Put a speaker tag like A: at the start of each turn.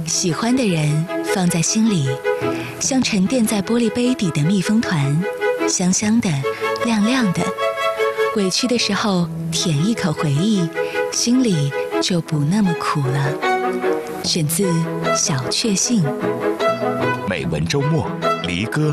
A: 喜欢的人放在心里，像沉淀在玻璃杯底的蜜蜂团，香香的，亮亮的。委屈的时候舔一口回忆，心里就不那么苦了。选自小确幸。
B: 美文周末，离歌。